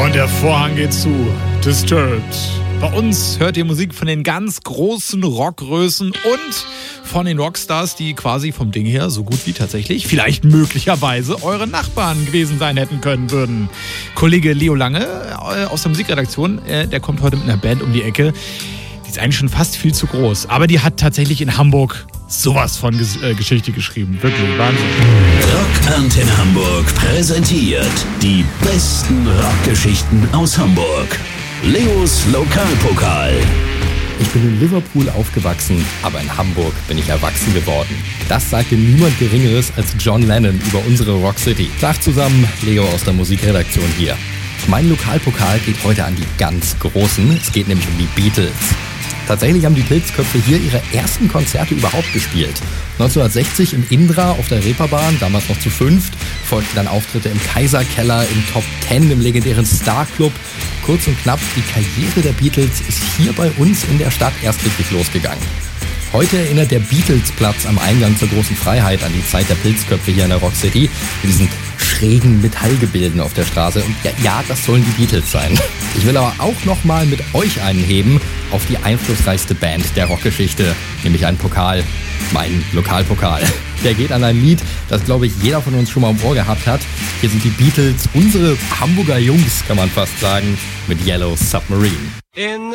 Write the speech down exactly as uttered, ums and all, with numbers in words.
Und der Vorhang geht zu. Disturbed. Bei uns hört ihr Musik von den ganz großen Rockgrößen und von den Rockstars, die quasi vom Ding her so gut wie tatsächlich, vielleicht möglicherweise eure Nachbarn gewesen sein hätten können würden. Kollege Leo Lange äh, aus der Musikredaktion, äh, der kommt heute mit einer Band um die Ecke. Die ist eigentlich schon fast viel zu groß, aber die hat tatsächlich in Hamburg sowas von Ges- äh, Geschichte geschrieben. Wirklich, Wahnsinn. Rockantenne Hamburg präsentiert die besten Rockgeschichten aus Hamburg. Leos Lokalpokal. Ich bin in Liverpool aufgewachsen, aber in Hamburg bin ich erwachsen geworden. Das sagte niemand Geringeres als John Lennon über unsere Rock City. Tag zusammen, Leo aus der Musikredaktion hier. Mein Lokalpokal geht heute an die ganz Großen. Es geht nämlich um die Beatles. Tatsächlich haben die Pilzköpfe hier ihre ersten Konzerte überhaupt gespielt. neunzehnhundertsechzig im Indra auf der Reeperbahn, damals noch zu fünft, folgten dann Auftritte im Kaiserkeller, im Top Ten, im legendären Star Club. Kurz und knapp, die Karriere der Beatles ist hier bei uns in der Stadt erst richtig losgegangen. Heute erinnert der Beatles-Platz am Eingang zur Großen Freiheit an die Zeit der Pilzköpfe hier in der Rock City, mit diesen schrägen Metallgebilden auf der Straße. Und ja, ja, das sollen die Beatles sein. Ich will aber auch nochmal mit euch einen heben auf die einflussreichste Band der Rockgeschichte, nämlich einen Pokal, meinen Lokalpokal. Der geht an ein Lied, das, glaube ich, jeder von uns schon mal im Ohr gehabt hat. Hier sind die Beatles, unsere Hamburger Jungs, kann man fast sagen, mit Yellow Submarine. In